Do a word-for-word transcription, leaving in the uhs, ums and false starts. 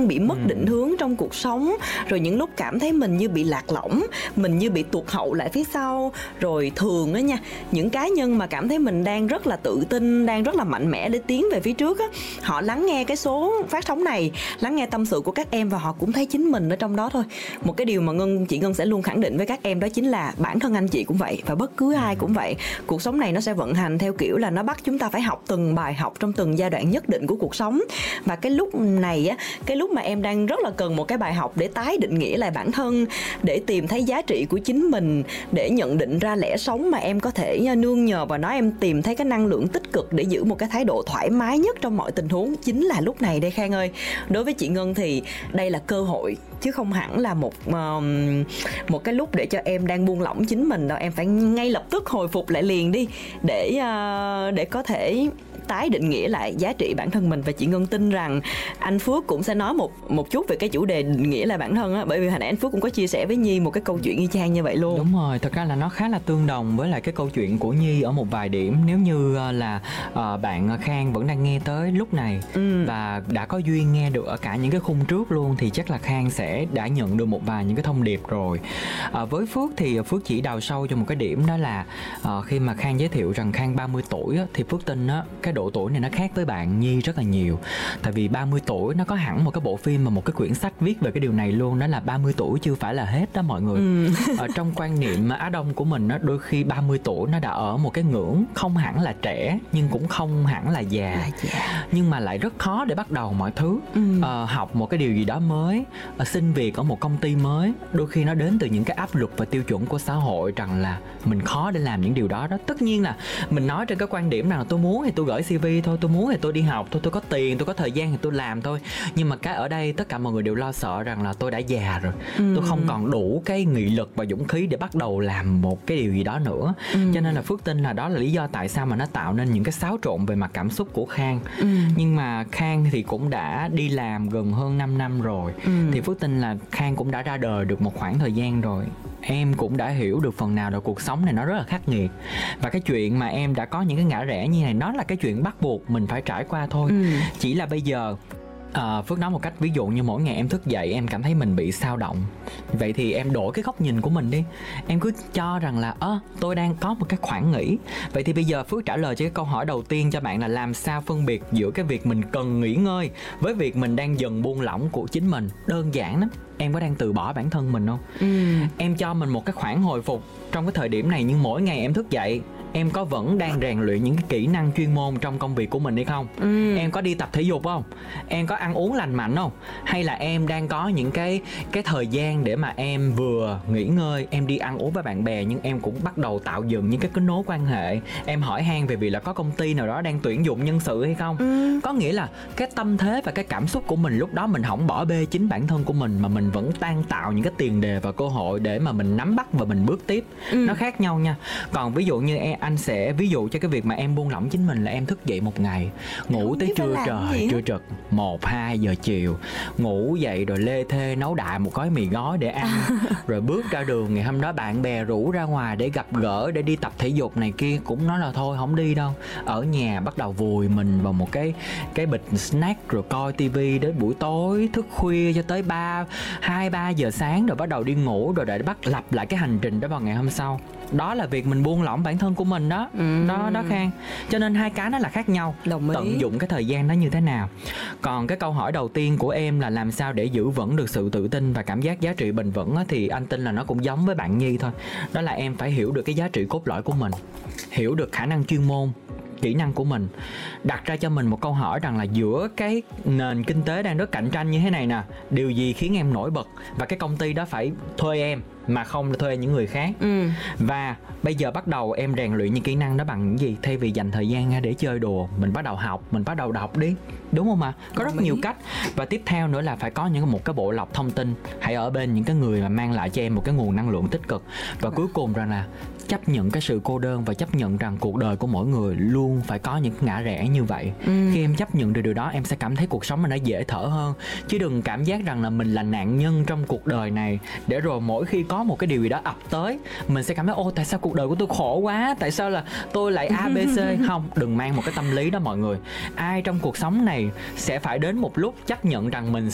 năng, bị mất Ừ. định hướng trong cuộc sống, rồi những lúc cảm thấy mình như bị lạc lõng, mình như bị tụt hậu lại phía sau. Rồi thường đó nha, những cá nhân mà cảm thấy mình đang rất là tự tin, đang rất là mạnh mẽ để tiến về phía trước á, họ lắng nghe cái số phát sóng này, lắng nghe tâm sự của các em và họ cũng thấy chính mình ở trong đó thôi. Một cái điều mà Ngân, chị Ngân sẽ luôn khẳng định với các em đó chính là bản thân anh chị cũng vậy và bất cứ ai cũng vậy. Cuộc sống này nó sẽ vận hành theo kiểu là nó bắt chúng ta phải học từng bài học trong từng giai đoạn nhất định của cuộc sống. Và cái lúc này á, cái lúc mà em đang rất là cần một cái bài học để tái định nghĩa lại bản thân, để tìm thấy giá trị của chính mình, để nhận định ra lẽ sống mà em có thể nương nhờ vào nó, em tìm thấy cái năng lượng tích cực để giữ một cái thái độ thoải mái nhất trong mọi tình huống, chính là lúc này đây Khang ơi. Đối với chị Ngân thì đây là cơ hội chứ không hẳn là một um, một cái lúc để cho em đang buông lỏng chính mình đâu. Em phải ngay lập tức hồi phục lại liền đi để uh, để có thể tái định nghĩa lại giá trị bản thân mình. Và chị Ngân tin rằng anh Phước cũng sẽ nói một một chút về cái chủ đề định nghĩa lại bản thân á, bởi vì hồi nãy anh Phước cũng có chia sẻ với Nhi một cái câu chuyện y chang như vậy luôn. Đúng rồi, thật ra là nó khá là tương đồng với lại cái câu chuyện của Nhi ở một vài điểm. Nếu như là uh, bạn Khang vẫn đang nghe tới lúc này ừ. và đã có duyên nghe được ở cả những cái khung trước luôn, thì chắc là Khang sẽ đã nhận được một vài những cái thông điệp rồi. Uh, với Phước thì Phước chỉ đào sâu cho một cái điểm, đó là uh, khi mà Khang giới thiệu rằng Khang ba mươi tuổi á, thì Phước tin á, cái độ tuổi này nó khác với bạn Nhi rất là nhiều. Tại vì ba mươi tuổi nó có hẳn một cái bộ phim mà một cái quyển sách viết về cái điều này luôn, đó là ba mươi tuổi chưa phải là hết đó mọi người. Ừ. Ở trong quan niệm Á Đông của mình á, đôi khi ba mươi tuổi nó đã ở một cái ngưỡng không hẳn là trẻ nhưng cũng không hẳn là già, là già. Nhưng mà lại rất khó để bắt đầu mọi thứ. Ừ. Ờ, học một cái điều gì đó mới, ờ, xin việc ở một công ty mới, đôi khi nó đến từ những cái áp lực và tiêu chuẩn của xã hội rằng là mình khó để làm những điều đó đó. Tất nhiên là mình nói trên cái quan điểm rằng là tôi muốn thì tôi gửi xê vê thôi, tôi muốn thì tôi đi học thôi, tôi có tiền, tôi có thời gian thì tôi làm thôi. Nhưng mà cái ở đây tất cả mọi người đều lo sợ rằng là tôi đã già rồi, ừ. tôi không còn đủ cái nghị lực và dũng khí để bắt đầu làm một cái điều gì đó nữa. Ừ. Cho nên là Phước tin là đó là lý do tại sao mà nó tạo nên những cái xáo trộn về mặt cảm xúc của Khang. Ừ. Nhưng mà Khang thì cũng đã đi làm gần hơn năm năm rồi. Ừ. Thì Phước tin là Khang cũng đã ra đời được một khoảng thời gian rồi. Em cũng đã hiểu được phần nào là cuộc sống này nó rất là khắc nghiệt. Và cái chuyện mà em đã có những cái ngã rẽ như này, nó là cái chuyện bắt buộc mình phải trải qua thôi. Ừ. Chỉ là bây giờ À, Phước nói một cách ví dụ như mỗi ngày em thức dậy em cảm thấy mình bị xao động, vậy thì em đổi cái góc nhìn của mình đi. Em cứ cho rằng là ơ, tôi đang có một cái khoảng nghỉ. Vậy thì bây giờ Phước trả lời cho cái câu hỏi đầu tiên cho bạn là làm sao phân biệt giữa cái việc mình cần nghỉ ngơi với việc mình đang dần buông lỏng của chính mình. Đơn giản lắm. Em có đang từ bỏ bản thân mình không? Ừ. Em cho mình một cái khoảng hồi phục trong cái thời điểm này, nhưng mỗi ngày em thức dậy em có vẫn đang rèn luyện những cái kỹ năng chuyên môn trong công việc của mình hay không? Ừ. Em có đi tập thể dục không? Em có ăn uống lành mạnh không? Hay là em đang có những cái cái thời gian để mà em vừa nghỉ ngơi, em đi ăn uống với bạn bè nhưng em cũng bắt đầu tạo dựng những cái kết nối quan hệ. Em hỏi han về việc là có công ty nào đó đang tuyển dụng nhân sự hay không? Ừ. Có nghĩa là cái tâm thế và cái cảm xúc của mình lúc đó mình không bỏ bê chính bản thân của mình, mà mình vẫn đang tạo những cái tiền đề và cơ hội để mà mình nắm bắt và mình bước tiếp. Ừ. Nó khác nhau nha. Còn ví dụ như em, anh sẽ ví dụ cho cái việc mà em buông lỏng chính mình là em thức dậy một ngày, ngủ không tới trưa trời, trưa trực, một, hai giờ chiều, ngủ dậy rồi lê thê nấu đại một gói mì gói để ăn, rồi bước ra đường, ngày hôm đó bạn bè rủ ra ngoài để gặp gỡ, để đi tập thể dục này kia, cũng nói là thôi không đi đâu. Ở nhà bắt đầu vùi mình vào một cái cái bịch snack rồi coi tivi đến buổi tối, thức khuya cho tới ba, hai, ba giờ sáng rồi bắt đầu đi ngủ, rồi để bắt lặp lại cái hành trình đó vào ngày hôm sau. Đó là việc mình buông lỏng bản thân của mình đó. Ừ. Đó, đó Khang. Cho nên hai cái nó là khác nhau. Đồng ý. Tận dụng cái thời gian đó như thế nào. Còn cái câu hỏi đầu tiên của em là làm sao để giữ vững được sự tự tin và cảm giác giá trị bền vững á, thì anh tin là nó cũng giống với bạn Nhi thôi. Đó là em phải hiểu được cái giá trị cốt lõi của mình, hiểu được khả năng chuyên môn, kỹ năng của mình. Đặt ra cho mình một câu hỏi rằng là giữa cái nền kinh tế đang rất cạnh tranh như thế này nè, điều gì khiến em nổi bật và cái công ty đó phải thuê em mà không thuê những người khác. Ừ. Và bây giờ bắt đầu em rèn luyện những kỹ năng đó bằng những gì, thay vì dành thời gian ra để chơi đùa, mình bắt đầu học, mình bắt đầu đọc đi, đúng không ạ? Có rất nhiều cách. Và tiếp theo nữa là phải có những một cái bộ lọc thông tin, hãy ở bên những cái người mà mang lại cho em một cái nguồn năng lượng tích cực. Và cuối cùng rằng là chấp nhận cái sự cô đơn và chấp nhận rằng cuộc đời của mỗi người luôn phải có những ngã rẽ như vậy. Ừ. Khi em chấp nhận được điều đó, em sẽ cảm thấy cuộc sống mình nó dễ thở hơn. Chứ đừng cảm giác rằng là mình là nạn nhân trong cuộc đời này, để rồi mỗi khi có một cái điều gì đó ập tới, mình sẽ cảm thấy ô tại sao cuộc đời của tôi khổ quá, tại sao là tôi lại a bê xê. Không, đừng mang một cái tâm lý đó mọi người. Ai trong cuộc sống này sẽ phải đến một lúc chấp nhận rằng mình